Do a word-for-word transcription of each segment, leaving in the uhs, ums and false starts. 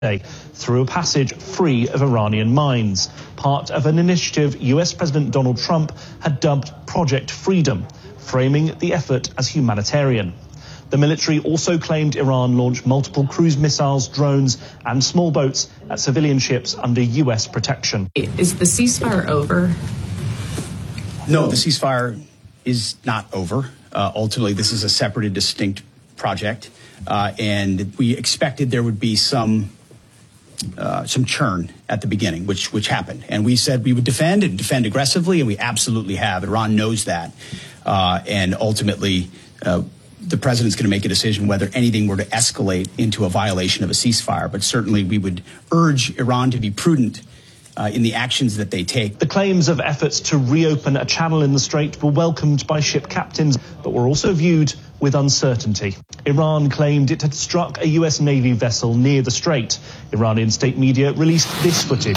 through a passage free of Iranian mines, part of an initiative U S President Donald Trump had dubbed Project Freedom, framing the effort as humanitarian. The military also claimed Iran launched multiple cruise missiles, drones and small boats at civilian ships under U S protection. Is the ceasefire over? No, the ceasefire is not over. Uh, ultimately, this is a separate and distinct project, uh, and we expected there would be some Uh, some churn at the beginning, which which happened. And we said we would defend and defend aggressively, and we absolutely have. Iran knows that. Uh, and ultimately, uh, the president's going to make a decision whether anything were to escalate into a violation of a ceasefire. But certainly we would urge Iran to be prudent uh, in the actions that they take. The claims of efforts to reopen a channel in the strait were welcomed by ship captains, but were also viewed with uncertainty. Iran claimed it had struck a U S Navy vessel near the strait. Iranian state media released this footage,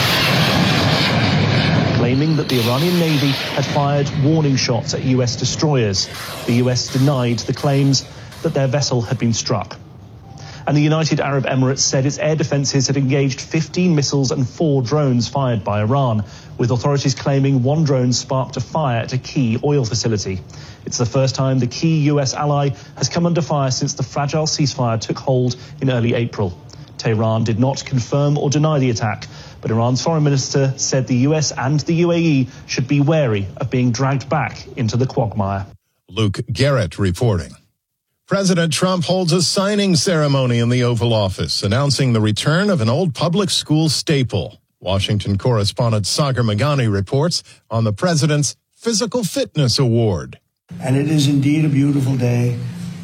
claiming that the Iranian Navy had fired warning shots at U S destroyers. The U S denied the claims that their vessel had been struck. And the United Arab Emirates said its air defences had engaged fifteen missiles and four drones fired by Iran, with authorities claiming one drone sparked a fire at a key oil facility. It's the first time the key U S ally has come under fire since the fragile ceasefire took hold in early April. Tehran did not confirm or deny the attack, but Iran's foreign minister said the U S and the U A E should be wary of being dragged back into the quagmire. Luke Garrett reporting. President Trump holds a signing ceremony in the Oval Office, announcing the return of an old public school staple. Washington correspondent Sagar Meghani reports on the president's Physical Fitness Award. And it is indeed a beautiful day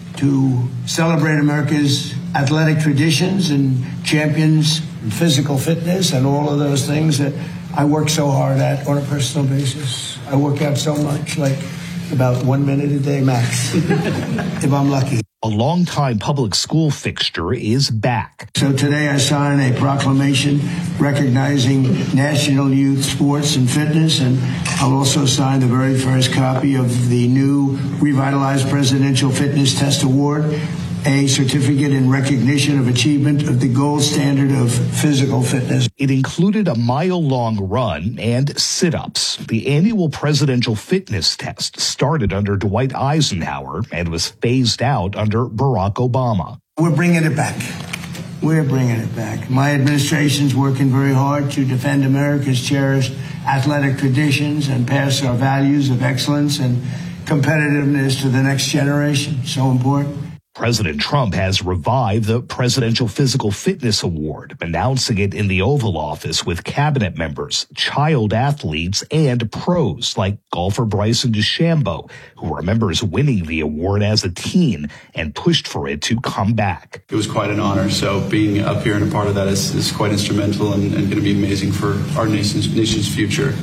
to celebrate America's athletic traditions and champions in physical fitness and all of those things that I work so hard at on a personal basis. I work out so much, like about one minute a day max, if I'm lucky. A longtime public school fixture is back. So today I sign a proclamation recognizing National Youth Sports and Fitness, and I'll also sign the very first copy of the new revitalized Presidential Fitness Test Award, a certificate in recognition of achievement of the gold standard of physical fitness. It included a mile-long run and sit-ups. The annual presidential fitness test started under Dwight Eisenhower and was phased out under Barack Obama. We're bringing it back. We're bringing it back. My administration's working very hard to defend America's cherished athletic traditions and pass our values of excellence and competitiveness to the next generation. So important. President Trump has revived the Presidential Physical Fitness Award, announcing it in the Oval Office with cabinet members, child athletes, and pros like golfer Bryson DeChambeau, who remembers winning the award as a teen and pushed for it to come back. It was quite an honor, so being up here and a part of that is, is quite instrumental and, and going to be amazing for our nation's, nation's future.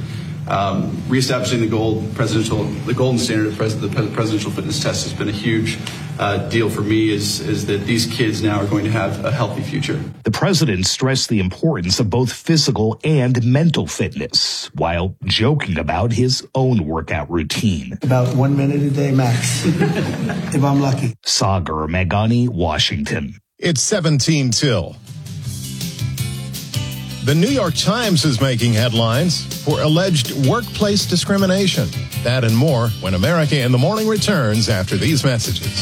Um, reestablishing the gold presidential, the golden standard of pres- the presidential fitness test has been a huge uh, deal for me. Is is that these kids now are going to have a healthy future. The president stressed the importance of both physical and mental fitness, while joking about his own workout routine. About one minute a day max, if I'm lucky. Sagar Meghani, Washington. It's seventeen till. The New York Times is making headlines for alleged workplace discrimination. That and more when America in the Morning returns after these messages.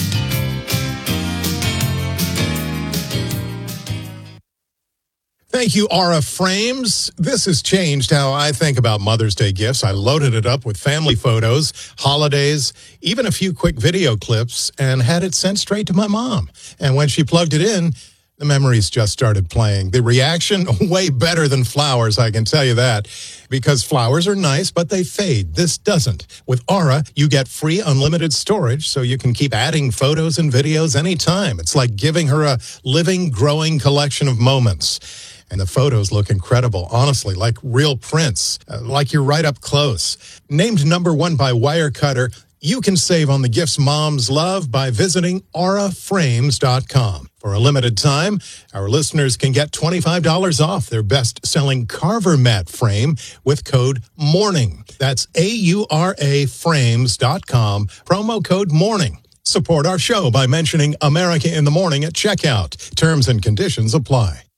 Thank you, Aura Frames. This has changed how I think about Mother's Day gifts. I loaded it up with family photos, holidays, even a few quick video clips, and had it sent straight to my mom. And when she plugged it in, the memories just started playing. The reaction, way better than flowers, I can tell you that. Because flowers are nice, but they fade. This doesn't. With Aura, you get free unlimited storage, so you can keep adding photos and videos anytime. It's like giving her a living, growing collection of moments. And the photos look incredible, honestly, like real prints, uh, like you're right up close. Named number one by Wirecutter, you can save on the gifts moms love by visiting aura frames dot com. For a limited time, our listeners can get twenty-five dollars off their best-selling Carver mat frame with code MORNING. That's A U R A frames dot com, promo code MORNING. Support our show by mentioning America in the Morning at checkout. Terms and conditions apply.